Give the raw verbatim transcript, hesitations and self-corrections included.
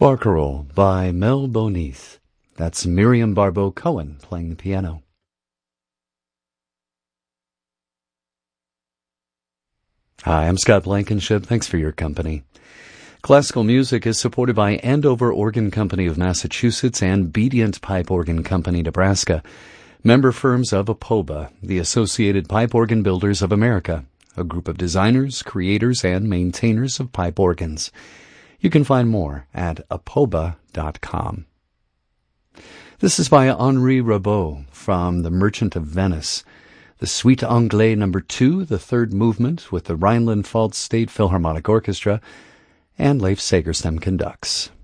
Barcarolle by Mel Boneath. That's Miriam Barbeau Cohen playing the piano. Hi, I'm Scott Blankenship. Thanks for your company. Classical music is supported by Andover Organ Company of Massachusetts and Bedient Pipe Organ Company, Nebraska, member firms of APOBA, the Associated Pipe Organ Builders of America, a group of designers, creators, and maintainers of pipe organs. You can find more at apoba dot com. This is by Henri Rabault from The Merchant of Venice, the Suite Anglais number two, the third movement with the Rhineland-Pfalz State Philharmonic Orchestra, and Leif Segerstam conducts.